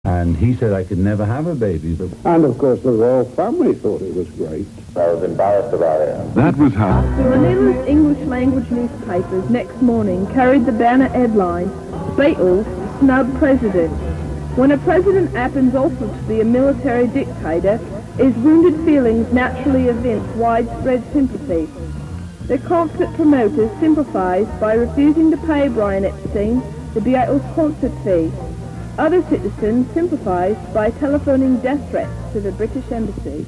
And he said I could never have a baby. But And, of course, the royal family thought it was great. I was embarrassed about it. that was how. The Manila's English language newspapers next morning carried the banner headline, Beatles snub president. When a president happens also to be a military dictator, his wounded feelings naturally evince widespread sympathy. The concert promoters sympathized by refusing to pay Brian Epstein the Beatles concert fee. Other citizens sympathized by telephoning death threats to the British Embassy.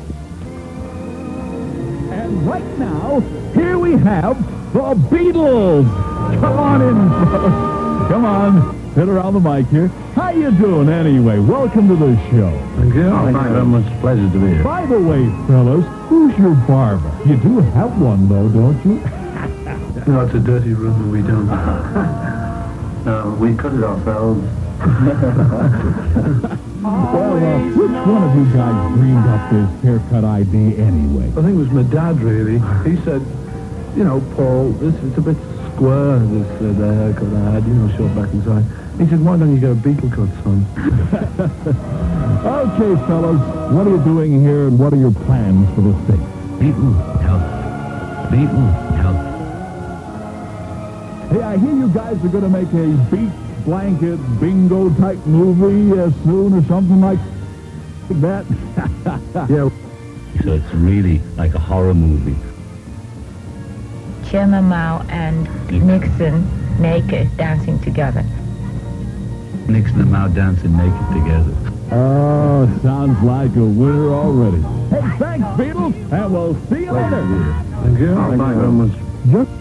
And right now, here we have the Beatles. Come on in, fellas. Come on. Sit around the mic here. How you doing anyway? Welcome to the show. Thank you. Thank you very much. Pleasure to be here. By the way, fellas, who's your barber? You do have one, though, don't you? No, it's a dirty room and we don't. No, we cut it ourselves. Well, which one of you guys dreamed up this haircut idea anyway? I think it was my dad, really. He said, you know, Paul, this is a bit square, the haircut I had, short back and side. He said, why don't you get a Beatle cut, son? Okay, fellas, what are you doing here and what are your plans for this thing? Beatle health. Beatle health. Hey, I hear you guys are going to make a beach blanket bingo type movie soon or something like that. Yeah. So it's really like a horror movie. Chairman Mao and Nixon naked dancing together. Nixon and Mao dancing naked together. Oh, sounds like a winner already. Hey, thanks, Beatles, and we'll see you later. Thank you. Thank you very much. Just